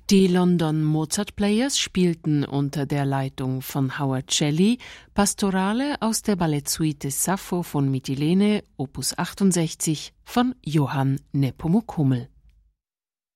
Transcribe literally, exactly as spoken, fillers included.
Die London Mozart Players spielten unter der Leitung von Howard Shelley Pastorale aus der Ballettsuite Sappho von Mytilene, Opus achtundsechzig von Johann Nepomuk Hummel.